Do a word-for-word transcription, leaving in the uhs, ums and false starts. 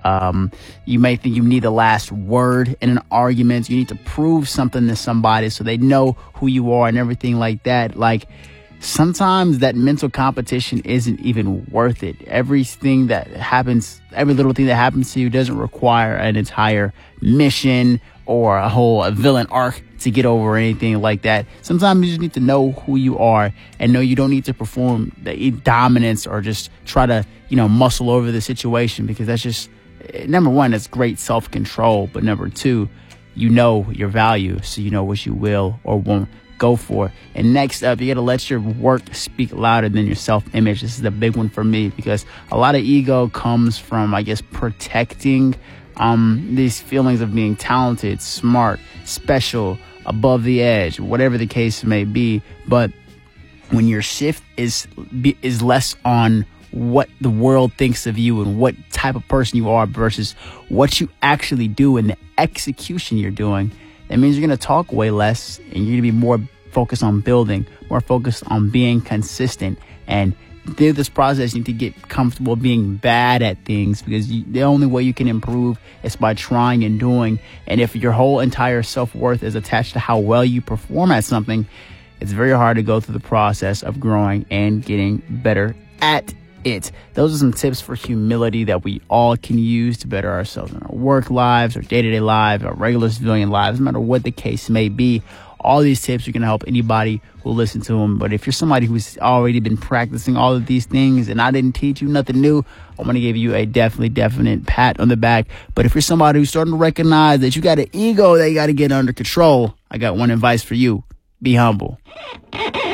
Um, you may think you need the last word in an argument. You need to prove something to somebody so they know who you are and everything like that. Like, sometimes that mental competition isn't even worth it. Everything that happens, every little thing that happens to you doesn't require an entire mission or a whole a villain arc to get over or anything like that. Sometimes you just need to know who you are and know you don't need to perform the dominance or just try to, you know, muscle over the situation, because that's just, number one, that's great self-control. But number two, you know your value, so you know what you will or won't go for. And next up, you got to let your work speak louder than your self-image. This is the big one for me, because a lot of ego comes from, I guess, protecting um, these feelings of being talented, smart, special, above the edge, whatever the case may be. But when your shift is is less on what the world thinks of you and what type of person you are versus what you actually do and the execution you're doing, that means you're going to talk way less and you're going to be more focused on building, more focused on being consistent. And through this process, you need to get comfortable being bad at things, because you, the only way you can improve is by trying and doing. And if your whole entire self-worth is attached to how well you perform at something, it's very hard to go through the process of growing and getting better at it. Those are some tips for humility that we all can use to better ourselves in our work lives, our day-to-day lives, our regular civilian lives, no matter what the case may be. All these tips are going to help anybody who listen to them. But if you're somebody who's already been practicing all of these things and I didn't teach you nothing new, I'm going to give you a definitely definite pat on the back. But if you're somebody who's starting to recognize that you got an ego that you got to get under control, I got one advice for you. Be humble.